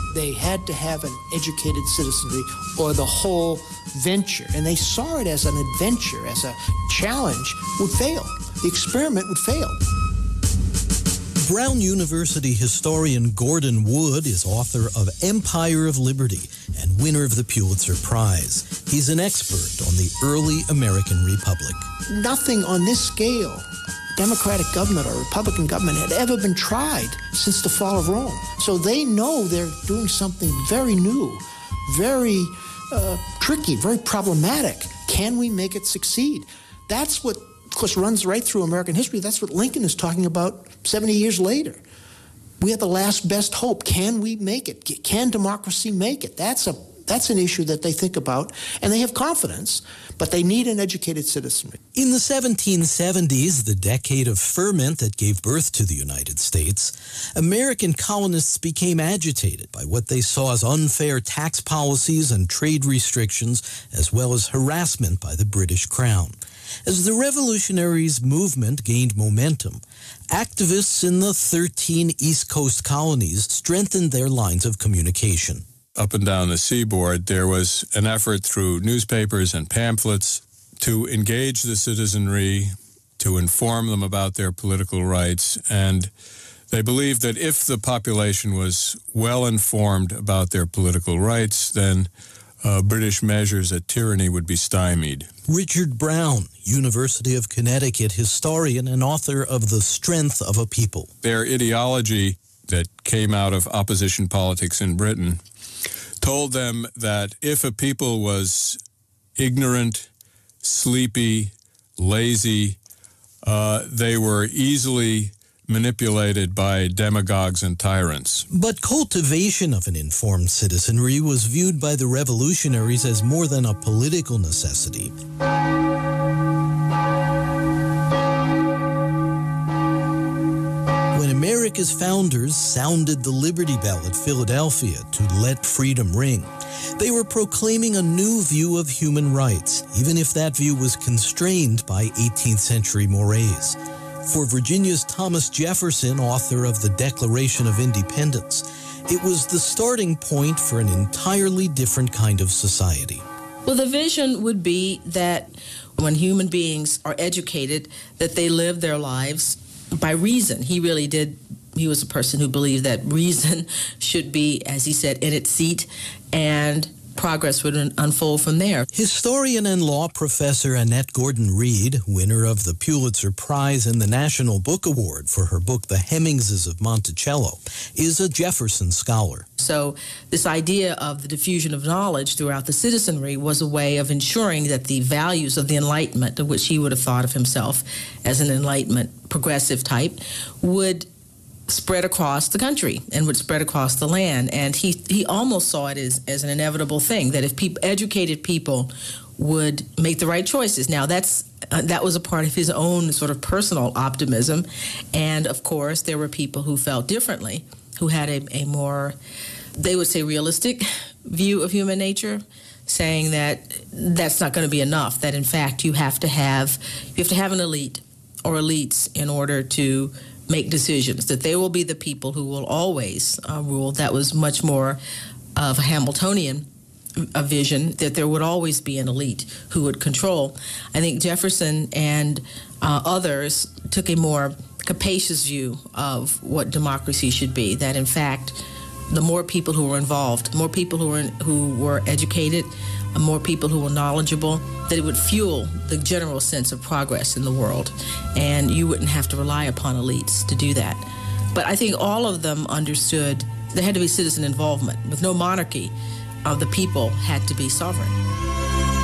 They had to have an educated citizenry or the whole venture, and they saw it as an adventure, as a challenge, would fail. The experiment would fail. Brown University historian Gordon Wood is author of Empire of Liberty and winner of the Pulitzer Prize. He's an expert on the early American Republic. Nothing on this scale, Democratic government or Republican government, had ever been tried since the fall of Rome. So they know they're doing something very new, very tricky, very problematic. Can we make it succeed? That's what, of course, runs right through American history. That's what Lincoln is talking about 70 years later. We have the last best hope. Can we make it? Can democracy make it? That's an issue that they think about, and they have confidence, but they need an educated citizenry. In the 1770s, the decade of ferment that gave birth to the United States, American colonists became agitated by what they saw as unfair tax policies and trade restrictions, as well as harassment by the British Crown. As the revolutionaries' movement gained momentum, activists in the 13 East Coast colonies strengthened their lines of communication. Up and down the seaboard, there was an effort through newspapers and pamphlets to engage the citizenry, to inform them about their political rights, and they believed that if the population was well informed about their political rights, then British measures at tyranny would be stymied. Richard Brown, University of Connecticut historian and author of The Strength of a People. Their ideology that came out of opposition politics in Britain told them that if a people was ignorant, sleepy, lazy, they were easily manipulated by demagogues and tyrants. But cultivation of an informed citizenry was viewed by the revolutionaries as more than a political necessity. When America's founders sounded the Liberty Bell at Philadelphia to let freedom ring, they were proclaiming a new view of human rights, even if that view was constrained by 18th century mores. For Virginia's Thomas Jefferson, author of the Declaration of Independence, it was the starting point for an entirely different kind of society. Well, the vision would be that when human beings are educated, that they live their lives by reason. He was a person who believed that reason should be, as he said, in its seat, and progress would unfold from there. Historian and law professor Annette Gordon-Reed, winner of the Pulitzer Prize and the National Book Award for her book The Hemmingses of Monticello, is a Jefferson scholar. So this idea of the diffusion of knowledge throughout the citizenry was a way of ensuring that the values of the Enlightenment, of which he would have thought of himself as an Enlightenment progressive type, would spread across the country and would spread across the land. And he almost saw it as an inevitable thing, that if educated people would make the right choices. Now, that was a part of his own sort of personal optimism. And, of course, there were people who felt differently, who had a more, they would say, realistic view of human nature, saying that that's not going to be enough, that, in fact, you have to have an elite or elites in order to make decisions, that they will be the people who will always rule. That was much more of a Hamiltonian vision, that there would always be an elite who would control. I think Jefferson and others took a more capacious view of what democracy should be, that in fact, the more people who were involved, more people who were educated, more people who were knowledgeable, that it would fuel the general sense of progress in the world. And you wouldn't have to rely upon elites to do that. But I think all of them understood there had to be citizen involvement. With no monarchy, the people had to be sovereign.